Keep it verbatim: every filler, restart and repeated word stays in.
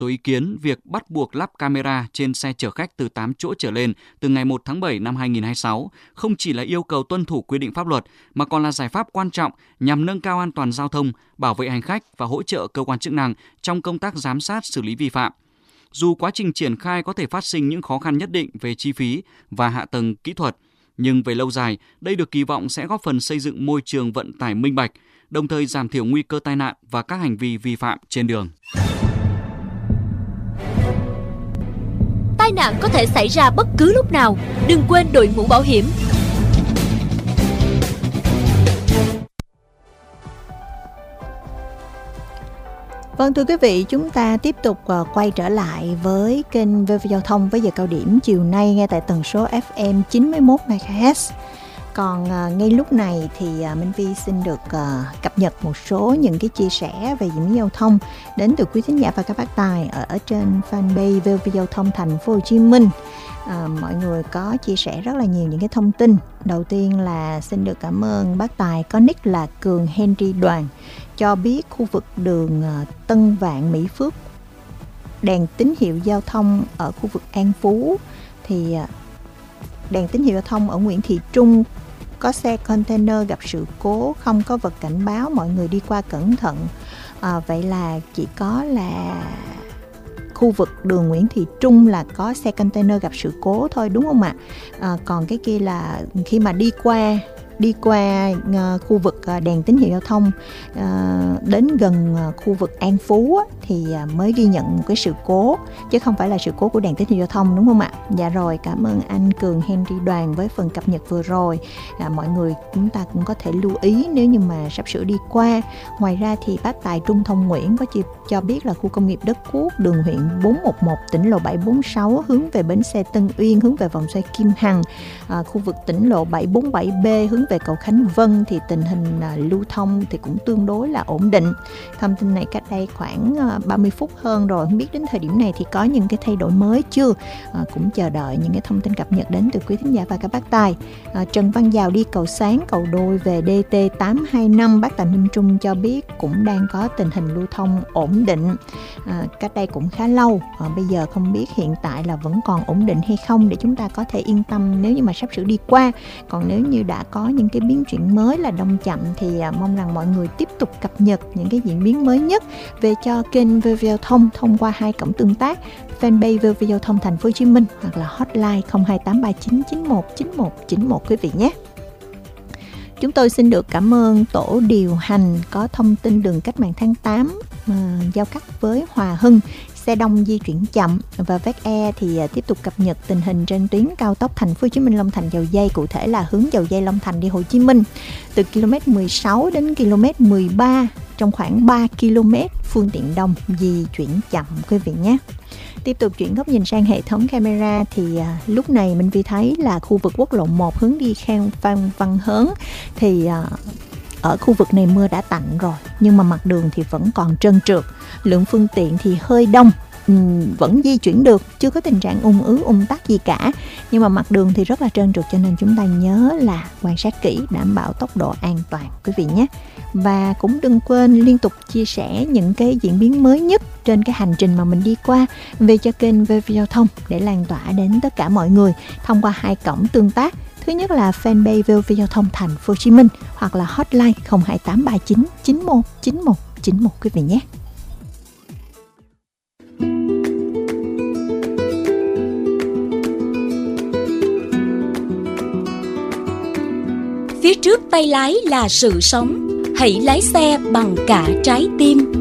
số ý kiến việc bắt buộc lắp camera trên xe chở khách từ tám chỗ trở lên từ ngày một tháng bảy năm hai nghìn không trăm hai mươi sáu không chỉ là yêu cầu tuân thủ quy định pháp luật mà còn là giải pháp quan trọng nhằm nâng cao an toàn giao thông, bảo vệ hành khách và hỗ trợ cơ quan chức năng trong công tác giám sát xử lý vi phạm. Dù quá trình triển khai có thể phát sinh những khó khăn nhất định về chi phí và hạ tầng kỹ thuật, nhưng về lâu dài, đây được kỳ vọng sẽ góp phần xây dựng môi trường vận tải minh bạch, đồng thời giảm thiểu nguy cơ tai nạn và các hành vi vi phạm trên đường. Tai nạn có thể xảy ra bất cứ lúc nào, đừng quên đội mũ bảo hiểm. Vâng, thưa quý vị, chúng ta tiếp tục uh, quay trở lại với kênh vê vê Giao thông với giờ cao điểm chiều nay nghe tại tần số ép em chín mươi mốt mê ga héc. Còn uh, ngay lúc này thì uh, Minh Vi xin được uh, cập nhật một số những cái chia sẻ về diễn biến giao thông đến từ quý thính giả và các bác tài ở, ở trên fanpage vê vê Giao thông Thành phố Hồ Chí Minh. À, mọi người có chia sẻ rất là nhiều những cái thông tin. Đầu tiên là xin được cảm ơn bác tài có nick là Cường Henry Đoàn, cho biết khu vực đường Tân Vạn Mỹ Phước, đèn tín hiệu giao thông ở khu vực An Phú thì đèn tín hiệu giao thông ở Nguyễn Thị Trung có xe container gặp sự cố, không có vật cảnh báo, mọi người đi qua cẩn thận. À, vậy là chỉ có là khu vực đường Nguyễn Thị Trung là có xe container gặp sự cố thôi, đúng không ạ? À, còn cái kia là khi mà đi qua đi qua uh, khu vực uh, đèn tín hiệu giao thông uh, đến gần uh, khu vực An Phú á, thì uh, mới ghi nhận một cái sự cố, chứ không phải là sự cố của đèn tín hiệu giao thông, đúng không ạ? Dạ rồi, cảm ơn anh Cường Henry Đoàn với phần cập nhật vừa rồi. À, mọi người chúng ta cũng có thể lưu ý nếu như mà sắp sửa đi qua. Ngoài ra thì bác tài Trung Thông Nguyễn có chi, cho biết là khu công nghiệp Đất Quốc, đường huyện bốn một một, tỉnh lộ bảy bốn sáu hướng về bến xe Tân Uyên, hướng về vòng xoay Kim Hằng, à, khu vực tỉnh lộ bảy bốn bảy B hướng về cầu Khánh Vân thì tình hình à, lưu thông thì cũng tương đối là ổn định. Thông tin này cách đây khoảng à, ba mươi phút hơn rồi, không biết đến thời điểm này thì có những cái thay đổi mới chưa. À, cũng chờ đợi những cái thông tin cập nhật đến từ quý thính giả và các bác tài. À, Trần Văn Giàu đi cầu Sáng, cầu Đôi về đê tê tám hai năm, bác tài Minh Trung cho biết cũng đang có tình hình lưu thông ổn định. À, cách đây cũng khá lâu, à, bây giờ không biết hiện tại là vẫn còn ổn định hay không để chúng ta có thể yên tâm nếu như mà sắp sửa đi qua. Còn nếu như đã có những cái biến chuyển mới là đông chậm thì à, mong rằng mọi người tiếp tục cập nhật những cái diễn biến mới nhất về cho kênh vê vê Giao thông thông qua hai cổng tương tác fanpage vê vê Giao thông Thành phố Hồ Chí Minh hoặc là hotline không hai tám ba chín chín một chín một chín một quý vị nhé. Chúng tôi xin được cảm ơn tổ điều hành có thông tin đường Cách mạng tháng tám uh, giao cắt với Hòa Hưng, xe đông di chuyển chậm, và vét e thì tiếp tục cập nhật tình hình trên tuyến cao tốc Thành phố Hồ Chí Minh Long Thành Dầu Giây, cụ thể là hướng Dầu Giây Long Thành đi Hồ Chí Minh từ km mười sáu đến km mười ba, trong khoảng ba ki lô mét phương tiện đông di chuyển chậm quý vị nhé. Tiếp tục chuyển góc nhìn sang hệ thống camera thì à, lúc này mình vi thấy là khu vực quốc lộ một hướng đi Khang Văn Văn Hớn thì à, ở khu vực này mưa đã tạnh rồi, nhưng mà mặt đường thì vẫn còn trơn trượt, lượng phương tiện thì hơi đông, uhm, vẫn di chuyển được, chưa có tình trạng ùn ứ ùn tắc gì cả, nhưng mà mặt đường thì rất là trơn trượt, cho nên chúng ta nhớ là quan sát kỹ, đảm bảo tốc độ an toàn quý vị nhé. Và cũng đừng quên liên tục chia sẻ những cái diễn biến mới nhất trên cái hành trình mà mình đi qua về cho kênh vê vê Giao thông để lan tỏa đến tất cả mọi người thông qua hai cổng tương tác. Thứ nhất là fanpage vê vê Giao thông Thành phố Hồ Chí Minh hoặc là hotline không hai tám ba chín chín một chín một chín một quý vị nhé. Phía trước tay lái là sự sống, hãy lái xe bằng cả trái tim.